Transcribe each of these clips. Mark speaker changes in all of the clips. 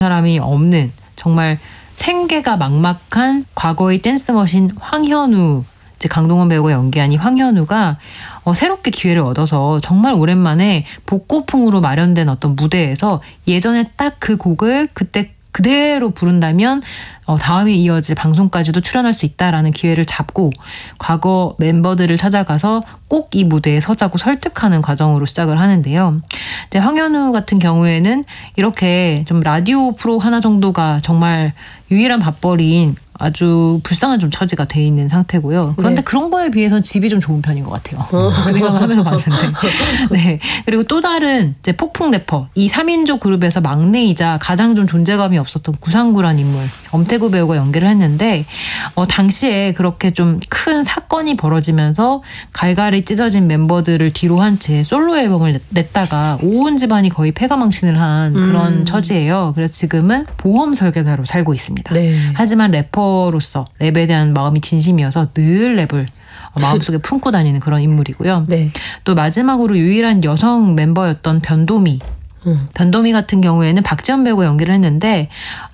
Speaker 1: 사람이 없는 정말 생계가 막막한 과거의 댄스머신 황현우, 이제 강동원 배우가 연기한 이 황현우가 새롭게 기회를 얻어서 정말 오랜만에 복고풍으로 마련된 어떤 무대에서 예전에 딱 그 곡을 그때 그대로 부른다면 다음에 이어질 방송까지도 출연할 수 있다라는 기회를 잡고 과거 멤버들을 찾아가서 꼭 이 무대에 서자고 설득하는 과정으로 시작을 하는데요. 근데 황현우 같은 경우에는 이렇게 좀 라디오 프로 하나 정도가 정말 유일한 밥벌이인 아주 불쌍한 좀 처지가 돼 있는 상태고요. 그런데 그런 거에 비해서는 집이 좀 좋은 편인 것 같아요. 그 생각을 하면서 봤는데. 네. 그리고 또 다른 이제 폭풍 래퍼, 이 3인조 그룹에서 막내이자 가장 좀 존재감이 없었던 구상구란 인물, 엄태구 배우가 연기를 했는데 당시에 그렇게 좀 큰 사건이 벌어지면서 갈갈이 찢어진 멤버들을 뒤로 한 채 솔로 앨범을 냈다가 온 집안이 거의 패가망신을 한 그런 처지예요. 그래서 지금은 보험 설계사로 살고 있습니다. 네. 하지만 래퍼로서 랩에 대한 마음이 진심이어서 늘 랩을 마음속에 품고 다니는 그런 인물이고요. 네. 또 마지막으로 유일한 여성 멤버였던 변도미. 변도미 같은 경우에는 박지연 배우가 연기를 했는데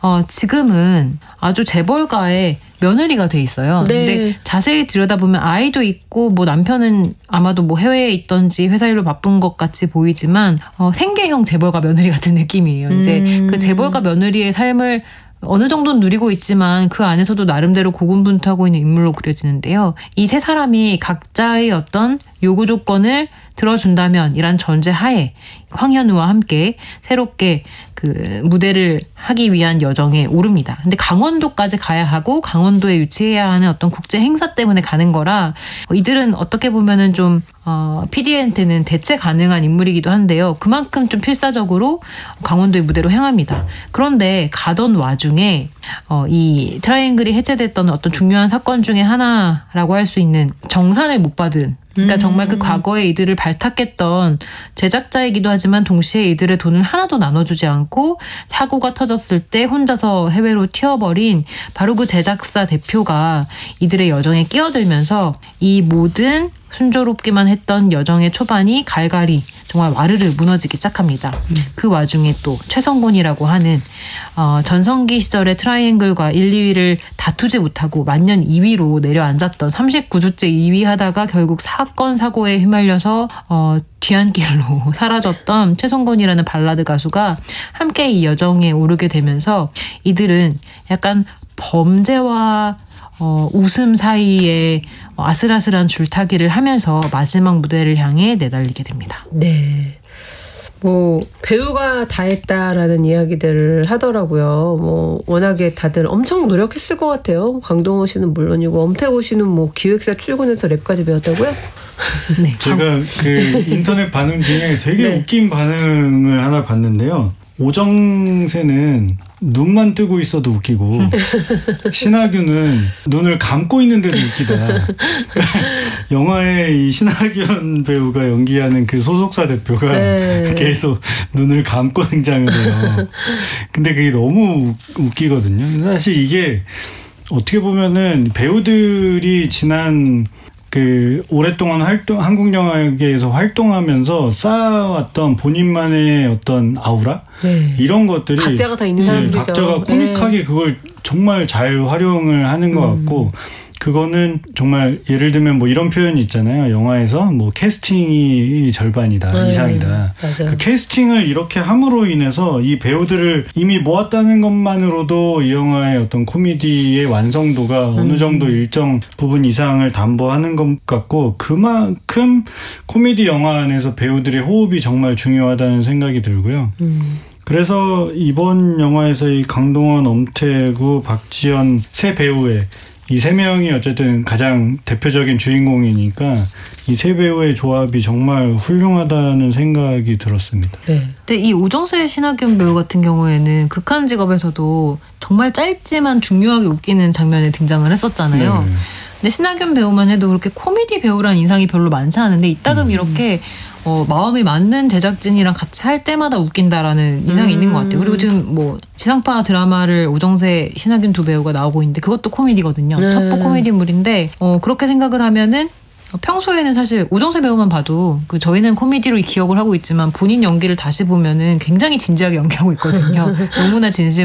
Speaker 1: 지금은 아주 재벌가의 며느리가 돼 있어요. 네. 근데 자세히 들여다보면 아이도 있고 뭐 남편은 아마도 뭐 해외에 있던지 회사 일로 바쁜 것 같이 보이지만 생계형 재벌가 며느리 같은 느낌이에요. 이제 그 재벌가 며느리의 삶을 어느 정도는 누리고 있지만 그 안에서도 나름대로 고군분투하고 있는 인물로 그려지는데요. 이 세 사람이 각자의 어떤 요구 조건을 들어준다면 이란 전제 하에 황현우와 함께 새롭게 그 무대를 하기 위한 여정에 오릅니다. 근데 강원도까지 가야 하고 강원도에 유치해야 하는 어떤 국제 행사 때문에 가는 거라 이들은 어떻게 보면은 좀 PD한테는 대체 가능한 인물이기도 한데요. 그만큼 좀 필사적으로 강원도의 무대로 향합니다. 그런데 가던 와중에 이 트라이앵글이 해체됐던 어떤 중요한 사건 중에 하나라고 할 수 있는 정산을 못 받은, 그러니까 정말 그 과거에 이들을 발탁했던 제작자이기도 하지만 동시에 이들의 돈을 하나도 나눠주지 않고 사고가 터졌을 때 혼자서 해외로 튀어버린 바로 그 제작사 대표가 이들의 여정에 끼어들면서 이 모든 순조롭기만 했던 여정의 초반이 갈갈이 정말 와르르 무너지기 시작합니다. 그 와중에 또 최성곤이라고 하는 전성기 시절의 트라이앵글과 1, 2위를 다투지 못하고 만년 2위로 내려앉았던 39주째 2위 하다가 결국 사건 사고에 휘말려서 뒤안길로 사라졌던 최성곤이라는 발라드 가수가 함께 이 여정에 오르게 되면서 이들은 약간 범죄와 웃음 사이에 아슬아슬한 줄타기를 하면서 마지막 무대를 향해 내달리게 됩니다.
Speaker 2: 네. 뭐 배우가 다 했다라는 이야기들을 하더라고요. 뭐 워낙에 다들 엄청 노력했을 것 같아요. 강동원 씨는 물론이고 엄태구 씨는 뭐 기획사 출근해서 랩까지 배웠다고요?
Speaker 3: 네. 제가 그 인터넷 반응 중에 되게 웃긴 반응을 하나 봤는데요. 오정세는 눈만 뜨고 있어도 웃기고 신하균은 눈을 감고 있는데도 웃기다. 영화에 이 신하균 배우가 연기하는 그 소속사 대표가 계속 눈을 감고 등장을 해요. 근데 그게 너무 웃기거든요. 사실 이게 어떻게 보면은 배우들이 지난 그 오랫동안 한국 영화계에서 활동하면서 쌓아왔던 본인만의 어떤 아우라 이런 것들이
Speaker 2: 각자가 다 있는 사람들이죠.
Speaker 3: 각자가 코믹하게 그걸 정말 잘 활용을 하는 것 같고 그거는 정말 예를 들면 뭐 이런 표현이 있잖아요. 영화에서 뭐 캐스팅이 절반이다, 이상이다.
Speaker 2: 맞아요.
Speaker 3: 그 캐스팅을 이렇게 함으로 인해서 이 배우들을 이미 모았다는 것만으로도 이 영화의 어떤 코미디의 완성도가 어느 정도 일정 부분 이상을 담보하는 것 같고 그만큼 코미디 영화 안에서 배우들의 호흡이 정말 중요하다는 생각이 들고요. 그래서 이번 영화에서 이 강동원, 엄태구, 박지연 세 배우의 이 세 명이 어쨌든 가장 대표적인 주인공이니까 이 세 배우의 조합이 정말 훌륭하다는 생각이 들었습니다.
Speaker 1: 네. 근데 이 오정세 신하균 배우 같은 경우에는 극한직업에서도 정말 짧지만 중요하게 웃기는 장면에 등장을 했었잖아요. 네. 근데 신하균 배우만 해도 그렇게 코미디 배우라는 인상이 별로 많지 않은데 이따금 이렇게 마음이 맞는 제작진이랑 같이 할 때마다 웃긴다라는 인상이 있는 것 같아요. 그리고 지금 뭐 지상파 드라마를 오정세, 신하균 두 배우가 나오고 있는데 그것도 코미디거든요. 첩보 코미디물인데 그렇게 생각을 하면은 평소에는 사실 오정세 배우만 봐도 그 저희는 코미디로 기억을 하고 있지만 본인 연기를 다시 보면은 굉장히 진지하게 연기하고 있거든요. 너무나 진심.